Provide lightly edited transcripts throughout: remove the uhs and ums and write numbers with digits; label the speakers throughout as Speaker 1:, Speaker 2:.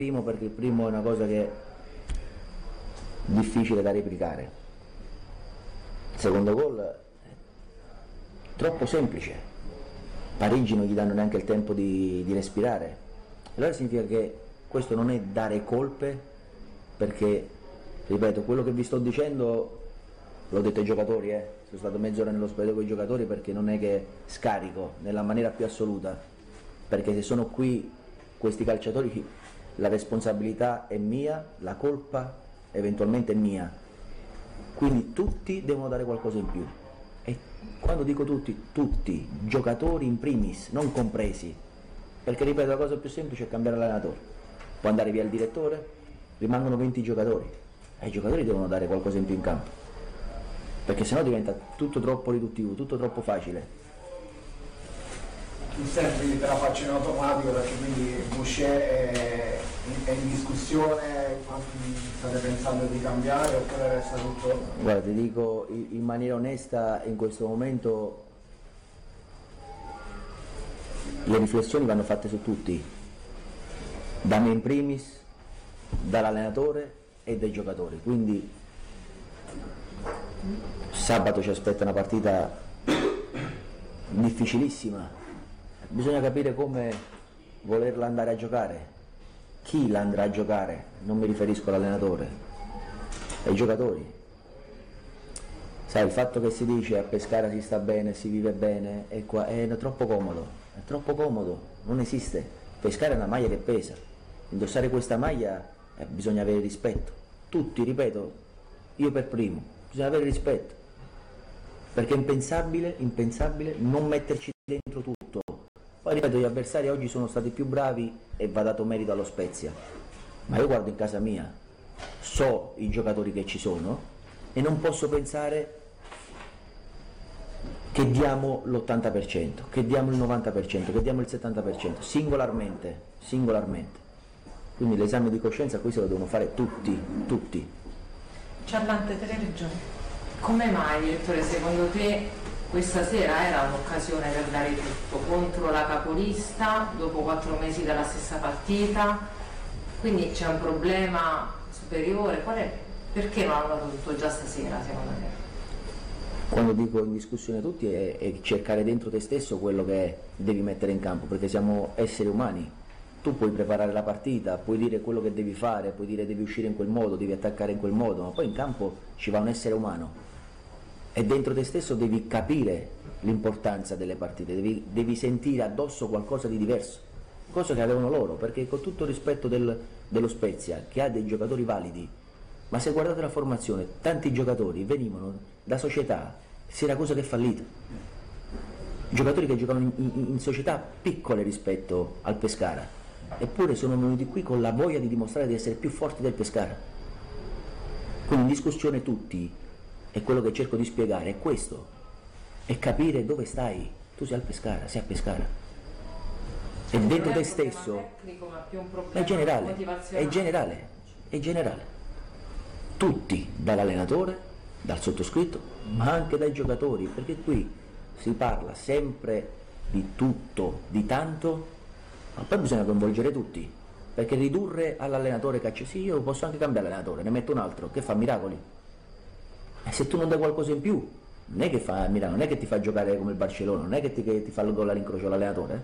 Speaker 1: primo perché il primo è una cosa che è difficile da replicare. Il secondo gol è troppo semplice, pareggi non gli danno neanche il tempo di respirare. Allora significa che questo non è dare colpe, perché, ripeto, quello che vi sto dicendo l'ho detto ai giocatori, sono stato mezz'ora nello spogliatoio con i giocatori, perché non è che scarico nella maniera più assoluta, perché se sono qui questi calciatori la responsabilità è mia, la colpa eventualmente è mia, quindi tutti devono dare qualcosa in più, e quando dico tutti, giocatori in primis, non compresi, perché ripeto, la cosa più semplice è cambiare allenatore, può andare via il direttore, rimangono 20 giocatori e i giocatori devono dare qualcosa in più in campo, perché sennò diventa tutto troppo riduttivo, tutto troppo facile.
Speaker 2: Tu senti te la faccio in automatico, perché quindi Boucher è in discussione, state pensando di cambiare oppure resta tutto?
Speaker 1: Guarda, ti dico in maniera onesta, in questo momento le riflessioni vanno fatte su tutti, da me in primis, dall'allenatore e dai giocatori, quindi sabato ci aspetta una partita difficilissima, bisogna capire come volerla andare a giocare, chi la andrà a giocare, non mi riferisco all'allenatore, ai giocatori. Sai, il fatto che si dice a Pescara si sta bene, si vive bene, è troppo comodo, non esiste. Pescara è una maglia che pesa, indossare questa maglia bisogna avere rispetto, tutti, ripeto, io per primo, bisogna avere rispetto, perché è impensabile non metterci dentro tutto. Poi ripeto, gli avversari oggi sono stati più bravi e va dato merito allo Spezia, ma io guardo in casa mia, so i giocatori che ci sono e non posso pensare che diamo l'80%, che diamo il 90%, che diamo il 70%, singolarmente. Quindi l'esame di coscienza qui se lo devono fare tutti.
Speaker 3: Ciarlante, te le regioni. Come mai, direttore, secondo te questa sera era un'occasione per dare tutto contro la capolista dopo 4 mesi dalla stessa partita? Quindi c'è un problema superiore? Perché non hanno dato tutto già stasera, secondo te?
Speaker 1: Quando dico in discussione tutti è cercare dentro te stesso quello che devi mettere in campo, perché siamo esseri umani. Tu puoi preparare la partita, puoi dire quello che devi fare, puoi dire devi uscire in quel modo, devi attaccare in quel modo, ma poi in campo ci va un essere umano e dentro te stesso devi capire l'importanza delle partite, devi sentire addosso qualcosa di diverso, cosa che avevano loro, perché con tutto il rispetto dello Spezia, che ha dei giocatori validi, ma se guardate la formazione, tanti giocatori venivano da società, Siracusa che è fallita, giocatori che giocavano in società piccole rispetto al Pescara, eppure sono venuti qui con la voglia di dimostrare di essere più forti del Pescara. Quindi in discussione tutti, e quello che cerco di spiegare è questo, è capire dove stai, tu sei al Pescara, sei a Pescara, e dentro te stesso è generale, tutti, dall'allenatore, dal sottoscritto, ma anche dai giocatori, perché qui si parla sempre di tutto, di tanto, ma poi bisogna coinvolgere tutti, perché ridurre all'allenatore che sì, io posso anche cambiare allenatore, ne metto un altro che fa miracoli, e se tu non dai qualcosa in più non è che fa miracoli, non è che ti fa giocare come il Barcellona, non è che ti fa il gol all'incrocio l'allenatore,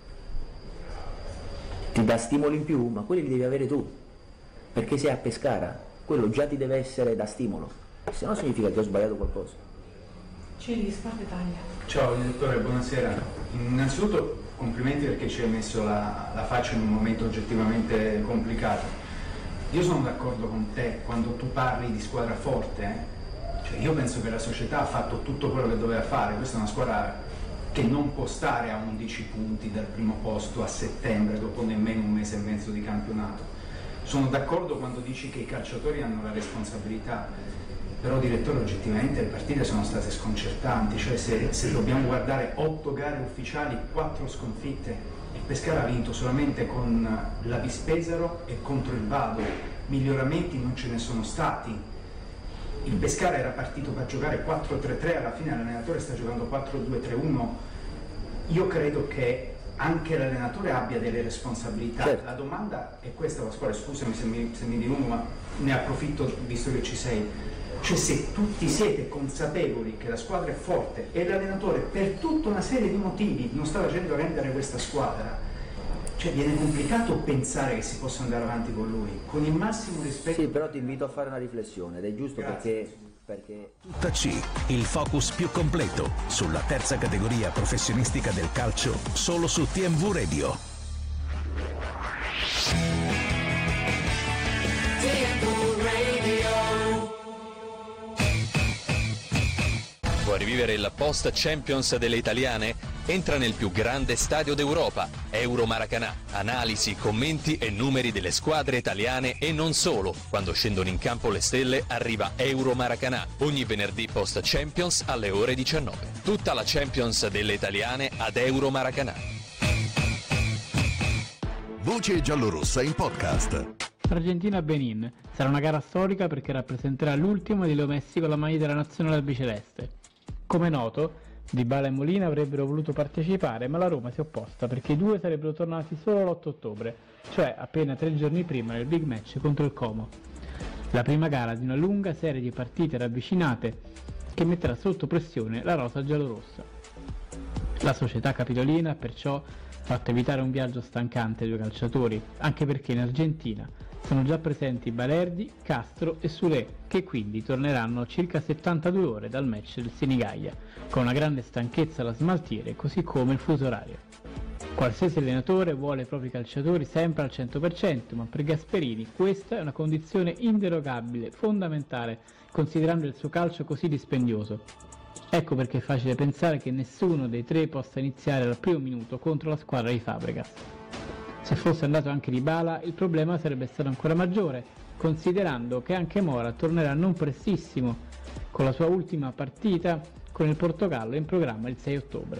Speaker 1: ti dà stimoli in più, ma quelli li devi avere tu, perché sei a Pescara, quello già ti deve essere da stimolo, se no significa che ho sbagliato qualcosa.
Speaker 3: Cili, Sport Italia.
Speaker 4: Ciao direttore, buonasera. Innanzitutto complimenti perché ci hai messo la faccia in un momento oggettivamente complicato. Io sono d'accordo con te quando tu parli di squadra forte, Cioè, io penso che la società ha fatto tutto quello che doveva fare, questa è una squadra che non può stare a 11 punti dal primo posto a settembre dopo nemmeno un mese e mezzo di campionato. Sono d'accordo quando dici che i calciatori hanno la responsabilità, però direttore oggettivamente le partite sono state sconcertanti, cioè se dobbiamo guardare 8 gare ufficiali, 4 sconfitte, il Pescara ha vinto solamente con la Vispesaro e contro il Vado, miglioramenti non ce ne sono stati. Il Pescara era partito per giocare 4-3-3, alla fine l'allenatore sta giocando 4-2-3-1. Io credo che anche l'allenatore abbia delle responsabilità.
Speaker 1: Certo.
Speaker 4: La domanda è questa, Pasquale, scusami se mi dilungo, ma ne approfitto visto che ci sei. Cioè, se tutti siete consapevoli che la squadra è forte e l'allenatore per tutta una serie di motivi non sta facendo rendere questa squadra, cioè viene complicato pensare che si possa andare avanti con lui, con il massimo rispetto.
Speaker 1: Sì, però ti invito a fare una riflessione ed è giusto perché
Speaker 5: Tutta C, il focus più completo sulla terza categoria professionistica del calcio, solo su TMV Radio.
Speaker 6: Vuoi rivivere il post Champions delle italiane? Entra nel più grande stadio d'Europa, Euro Maracanã. Analisi, commenti e numeri delle squadre italiane e non solo. Quando scendono in campo le stelle arriva Euro Maracanã, ogni venerdì post Champions alle ore 19. Tutta la Champions delle italiane ad Euro Maracanã.
Speaker 5: Voce giallorossa in podcast.
Speaker 7: Argentina-Benin sarà una gara storica perché rappresenterà l'ultima di Leo Messi con la maglia della nazionale albiceleste. Come noto, Dybala e Molina avrebbero voluto partecipare, ma la Roma si è opposta perché i due sarebbero tornati solo l'8 ottobre, cioè appena 3 giorni prima nel big match contro il Como. La prima gara di una lunga serie di partite ravvicinate che metterà sotto pressione la rosa giallorossa. La società capitolina ha perciò fatto evitare un viaggio stancante ai due calciatori, anche perché in Argentina sono già presenti Balerdi, Castro e Soulé, che quindi torneranno a circa 72 ore dal match del Senigallia, con una grande stanchezza da smaltire, così come il fuso orario. Qualsiasi allenatore vuole i propri calciatori sempre al 100%, ma per Gasperini questa è una condizione inderogabile, fondamentale, considerando il suo calcio così dispendioso. Ecco perché è facile pensare che nessuno dei tre possa iniziare al primo minuto contro la squadra di Fabregas. Se fosse andato anche Dybala, il problema sarebbe stato ancora maggiore, considerando che anche Mora tornerà non prestissimo, con la sua ultima partita con il Portogallo in programma il 6 ottobre.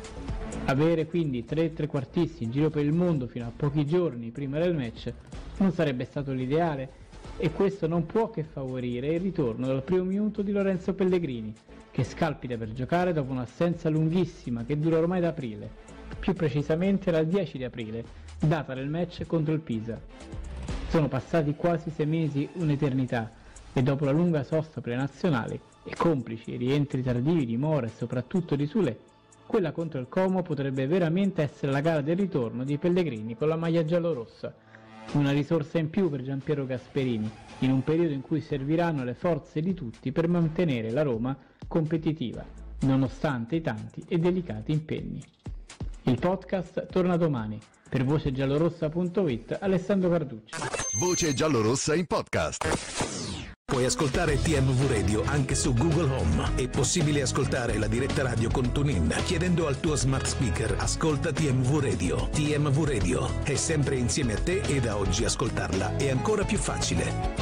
Speaker 7: Avere quindi 3 trequartisti in giro per il mondo fino a pochi giorni prima del match non sarebbe stato l'ideale, e questo non può che favorire il ritorno dal primo minuto di Lorenzo Pellegrini, che scalpita per giocare dopo un'assenza lunghissima che dura ormai da aprile, più precisamente dal 10 di aprile, data del match contro il Pisa. Sono passati quasi 6 mesi, un'eternità, e dopo la lunga sosta per le nazionali e complici i rientri tardivi di Mora e soprattutto di Soulé, quella contro il Como potrebbe veramente essere la gara del ritorno di Pellegrini con la maglia giallorossa, una risorsa in più per Giampiero Gasperini, in un periodo in cui serviranno le forze di tutti per mantenere la Roma competitiva, nonostante i tanti e delicati impegni. Il podcast torna domani. Per vocegiallorossa.it, Alessandro Carducci.
Speaker 5: Voce giallorossa in podcast. Puoi ascoltare TMV Radio anche su Google Home. È possibile ascoltare la diretta radio con TuneIn chiedendo al tuo smart speaker ascolta TMV Radio. TMV Radio è sempre insieme a te e da oggi ascoltarla è ancora più facile.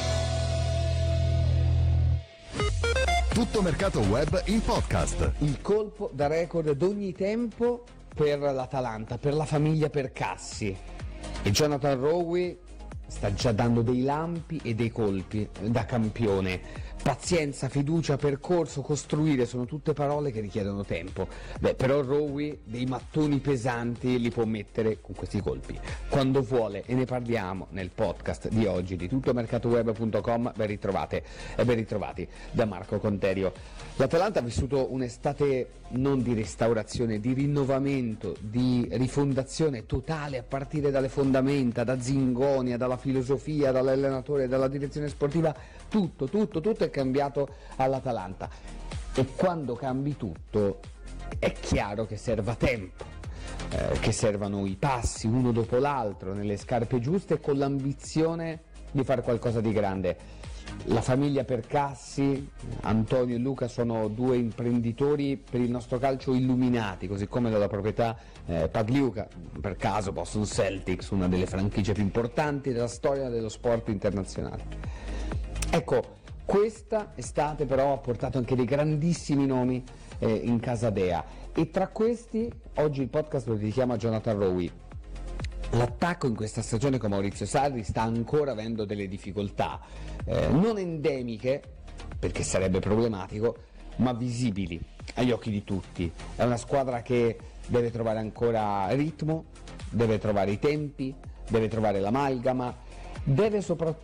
Speaker 5: Tutto mercato web in podcast.
Speaker 8: Il colpo da record d'ogni tempo per l'Atalanta, per la famiglia Percassi. E Jonathan Rowe sta già dando dei lampi e dei colpi da campione. Pazienza, fiducia, percorso, costruire sono tutte parole che richiedono tempo. Però Rowe dei mattoni pesanti li può mettere con questi colpi quando vuole, e ne parliamo nel podcast di oggi di tuttomercatoweb.com. Ben ritrovati da Marco Conterio. L'Atalanta ha vissuto un'estate non di restaurazione, di rinnovamento, di rifondazione totale a partire dalle fondamenta, da Zingonia, dalla filosofia, dall'allenatore, dalla direzione sportiva. Tutto è cambiato all'Atalanta, e quando cambi tutto è chiaro che serva tempo, che servano i passi uno dopo l'altro nelle scarpe giuste, con l'ambizione di fare qualcosa di grande. La famiglia Percassi, Antonio e Luca, sono due imprenditori per il nostro calcio illuminati, così come dalla proprietà Pagliuca, per caso Boston Celtics, una delle franchigie più importanti della storia dello sport internazionale. Ecco, questa estate però ha portato anche dei grandissimi nomi in casa Dea, e tra questi oggi il podcast lo dedichiamo a Jonathan Rowe. L'attacco in questa stagione con Maurizio Sarri sta ancora avendo delle difficoltà, non endemiche, perché sarebbe problematico, ma visibili agli occhi di tutti. È una squadra che deve trovare ancora ritmo, deve trovare i tempi, deve trovare l'amalgama, deve soprattutto